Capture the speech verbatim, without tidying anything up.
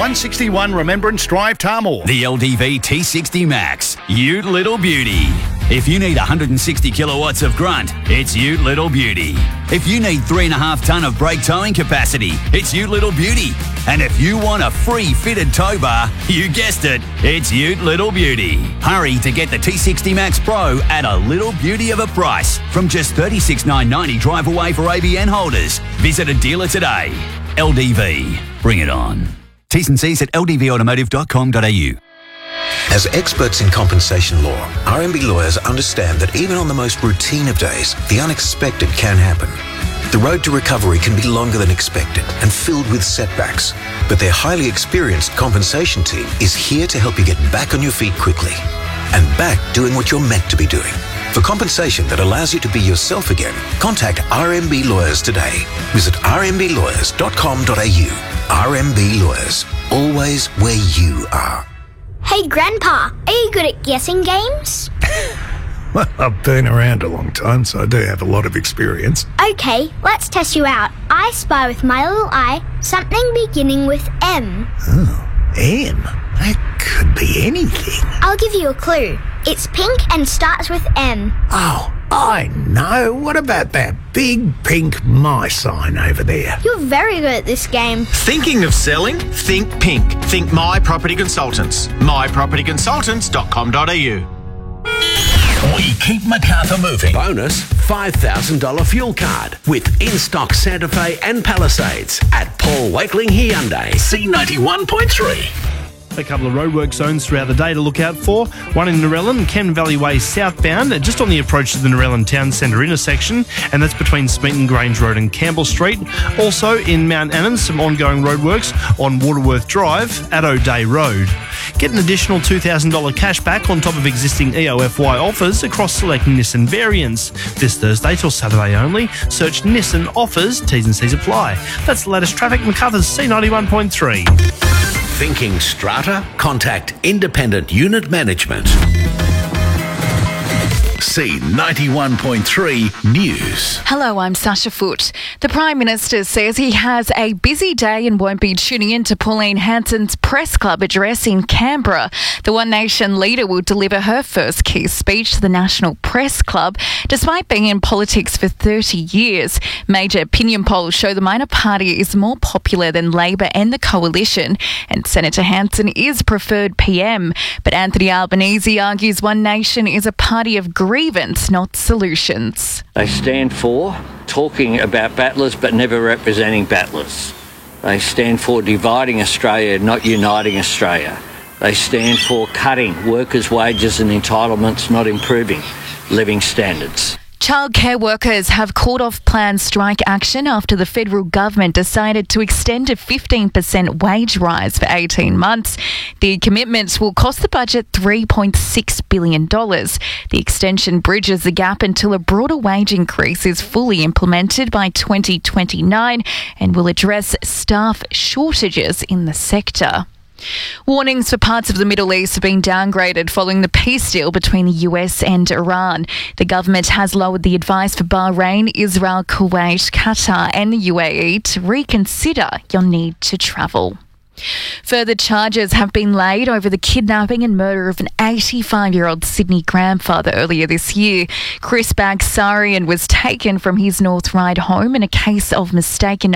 one sixty-one Remembrance Drive, Tarmore. The L D V T sixty Max, Ute Little Beauty. If you need one hundred sixty kilowatts of grunt, it's Ute Little Beauty. If you need three and a half tonne of brake towing capacity, it's Ute Little Beauty. And if you want a free fitted tow bar, you guessed it, it's Ute Little Beauty. Hurry to get the T sixty Max Pro at a little beauty of a price from just thirty-six thousand nine hundred ninety drive away for A B N holders. Visit a dealer today. L D V, bring it on. T's and C's at l d v automotive dot com dot a u. As experts in compensation law, R M B lawyers understand that even on the most routine of days, the unexpected can happen. The road to recovery can be longer than expected and filled with setbacks, but their highly experienced compensation team is here to help you get back on your feet quickly and back doing what you're meant to be doing. For compensation that allows you to be yourself again, contact R M B Lawyers today. Visit r m b lawyers dot com dot a u. R M B Lawyers, always where you are. Hey, Grandpa, are you good at guessing games? Well, I've been around a long time, so I do have a lot of experience. Okay, let's test you out. I spy with my little eye something beginning with M. Oh, M? That could be anything. I'll give you a clue. It's pink and starts with M. Oh, I know. What about that big pink my sign over there? You're very good at this game. Thinking of selling? Think pink. Think My Property Consultants. my property consultants dot com dot a u. We keep Macarthur moving. Bonus five thousand dollars fuel card with in-stock Santa Fe and Palisades at Paul Wakeling Hyundai. C ninety-one point three. A couple of roadwork zones throughout the day to look out for. One in Narellan, Ken Valley Way southbound, just on the approach to the Narellan Town Centre intersection, and that's between Smeaton Grange Road and Campbell Street. Also in Mount Annan, some ongoing roadworks on Waterworth Drive at O'Day Road. Get an additional two thousand dollars cash back on top of existing E O F Y offers across select Nissan variants. This Thursday till Saturday only. Search Nissan offers, T's and C's apply. That's the latest traffic, Macarthur's C ninety-one point three. Thinking strata? Contact Independent Unit Management. C ninety-one point three News. Hello, I'm Sasha Foote. The Prime Minister says he has a busy day and won't be tuning in to Pauline Hanson's press club address in Canberra. The One Nation leader will deliver her first key speech to the National Press Club. Despite being in politics for thirty years, major opinion polls show the minor party is more popular than Labor and the Coalition, and Senator Hanson is preferred P M. But Anthony Albanese argues One Nation is a party of grievance, not solutions. They stand for talking about battlers but never representing battlers. They stand for dividing Australia, not uniting Australia. They stand for cutting workers' wages and entitlements, not improving living standards. Childcare workers have called off planned strike action after the federal government decided to extend a fifteen percent wage rise for eighteen months. The commitments will cost the budget three point six billion dollars. The extension bridges the gap until a broader wage increase is fully implemented by twenty twenty-nine and will address staff shortages in the sector. Warnings for parts of the Middle East have been downgraded following the peace deal between the U S and Iran. The government has lowered the advice for Bahrain, Israel, Kuwait, Qatar and the U A E to reconsider your need to travel. Further charges have been laid over the kidnapping and murder of an eighty-five-year-old Sydney grandfather earlier this year. Chris Bagsarian was taken from his North Ryde home in a case of mistaken